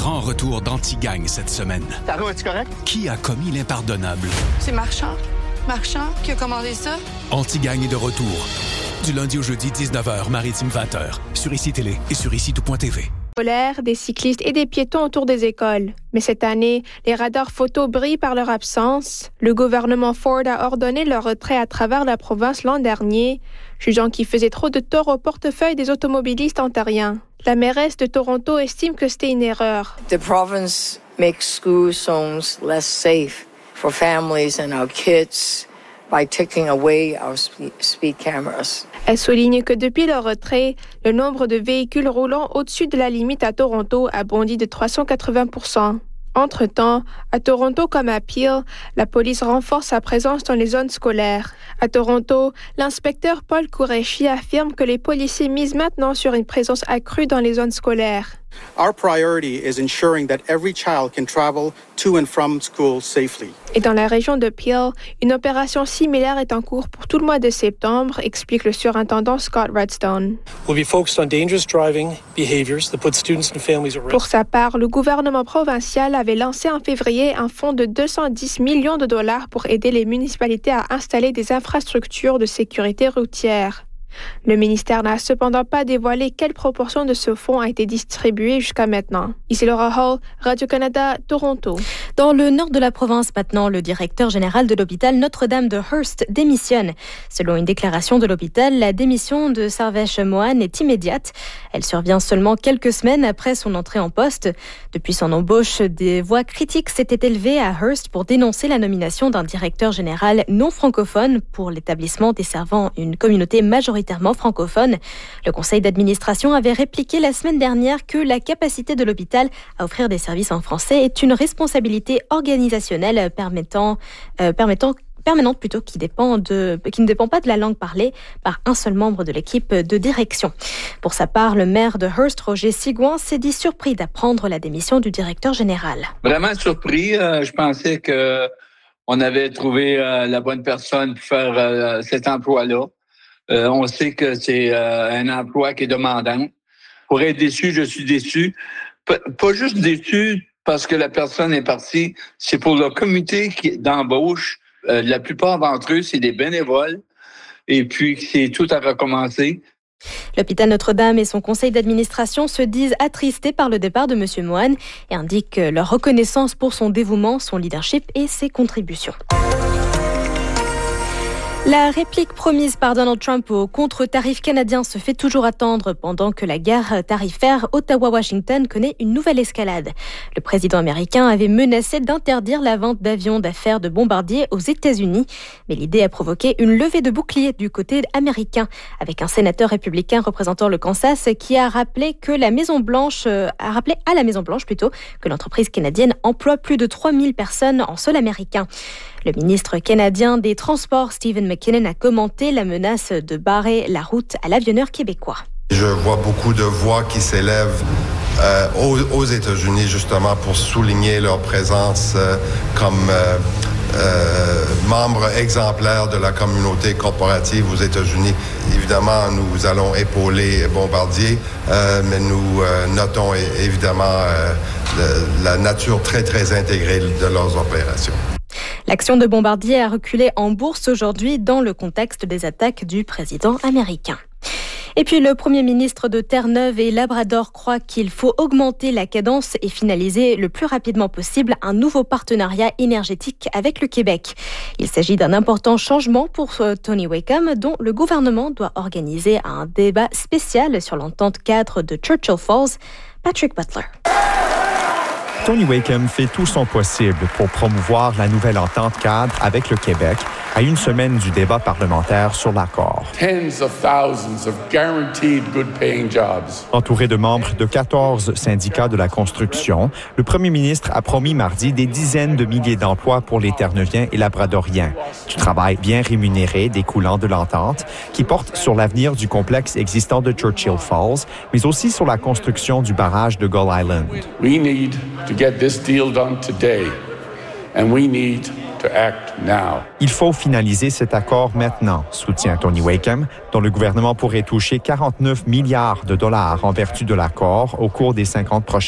grand retour d'Anti-Gang cette semaine. Taro, es-tu correct? Qui a commis l'impardonnable? C'est Marchand. Marchand qui a commandé ça. Anti-Gang est de retour. Du lundi au jeudi, 19h, Maritime 20h. Sur ICI Télé et sur ICI-tout.tv. Des cyclistes et des piétons autour des écoles. Mais cette année, les radars photos brillent par leur absence. Le gouvernement Ford a ordonné leur retrait à travers la province l'an dernier, jugeant qu'il faisait trop de tort au portefeuille des automobilistes ontariens. La mairesse de Toronto estime que c'était une erreur. The province makes school zones less safe for families and our kids by taking away our speed cameras. Elle souligne que depuis leur retrait, le nombre de véhicules roulant au-dessus de la limite à Toronto a bondi de 380%. Entre-temps, à Toronto comme à Peel, la police renforce sa présence dans les zones scolaires. À Toronto, l'inspecteur Paul Qureshi affirme que les policiers misent maintenant sur une présence accrue dans les zones scolaires. Our priority is ensuring that every child can travel to and from school safely. Et dans la région de Peel, une opération similaire est en cours pour tout le mois de septembre, explique le surintendant Scott Redstone. We'll be focused on dangerous driving behaviors that put students and families at risk. Pour sa part, le gouvernement provincial avait lancé en février un fonds de 210 millions de dollars pour aider les municipalités à installer des infrastructures de sécurité routière. Le ministère n'a cependant pas dévoilé quelle proportion de ce fonds a été distribuée jusqu'à maintenant. Ici Laura Hall, Radio-Canada, Toronto. Dans le nord de la province maintenant, le directeur général de l'hôpital Notre-Dame de Hearst démissionne. Selon une déclaration de l'hôpital, la démission de Sarvesh Mohan est immédiate. Elle survient seulement quelques semaines après son entrée en poste. Depuis son embauche, des voix critiques s'étaient élevées à Hearst pour dénoncer la nomination d'un directeur général non francophone pour l'établissement desservant une communauté majoritairement francophone. Le conseil d'administration avait répliqué la semaine dernière que la capacité de l'hôpital à offrir des services en français est une responsabilité organisationnelle permanente qui ne dépend pas de la langue parlée par un seul membre de l'équipe de direction. Pour sa part, le maire de Hearst, Roger Sigouin, s'est dit surpris d'apprendre la démission du directeur général. Vraiment surpris. Je pensais qu'on avait trouvé la bonne personne pour faire cet emploi-là. On sait que c'est un emploi qui est demandant. Pour être déçu, je suis déçu. Pas juste déçu parce que la personne est partie, c'est pour le comité d'embauche. La plupart d'entre eux, c'est des bénévoles. Et puis, c'est tout à recommencer. L'hôpital Notre-Dame et son conseil d'administration se disent attristés par le départ de M. Mohan et indiquent leur reconnaissance pour son dévouement, son leadership et ses contributions. La réplique promise par Donald Trump au contre-tarif canadien se fait toujours attendre pendant que la guerre tarifaire Ottawa-Washington connaît une nouvelle escalade. Le président américain avait menacé d'interdire la vente d'avions d'affaires de bombardiers aux États-Unis, mais l'idée a provoqué une levée de bouclier du côté américain, avec un sénateur républicain représentant le Kansas qui a rappelé à la Maison-Blanche que l'entreprise canadienne emploie plus de 3000 personnes en sol américain. Le ministre canadien des Transports, Stephen McKinnon, a commenté la menace de barrer la route à l'avionneur québécois. Je vois beaucoup de voix qui s'élèvent aux États-Unis justement pour souligner leur présence comme membres exemplaires de la communauté corporative aux États-Unis. Évidemment, nous allons épauler Bombardier, mais nous notons évidemment la nature très, très intégrée de leurs opérations. L'action de Bombardier a reculé en bourse aujourd'hui dans le contexte des attaques du président américain. Et puis le Premier ministre de Terre-Neuve et Labrador croit qu'il faut augmenter la cadence et finaliser le plus rapidement possible un nouveau partenariat énergétique avec le Québec. Il s'agit d'un important changement pour Tony Wakeham, dont le gouvernement doit organiser un débat spécial sur l'entente cadre de Churchill Falls. Patrick Butler. Tony Wakeham fait tout son possible pour promouvoir la nouvelle entente cadre avec le Québec à une semaine du débat parlementaire sur l'accord. Entouré de membres de 14 syndicats de la construction, le premier ministre a promis mardi des dizaines de milliers d'emplois pour les Terre-Neuviens et Labradoriens, du travail bien rémunéré découlant de l'entente qui porte sur l'avenir du complexe existant de Churchill Falls, mais aussi sur la construction du barrage de Gull Island. We need to get this deal done today, and we need to act now. Il faut finaliser cet accord maintenant, soutient Tony Wakeham, dont le gouvernement pourrait toucher 49 milliards de dollars en vertu de l'accord au cours des 50 prochaines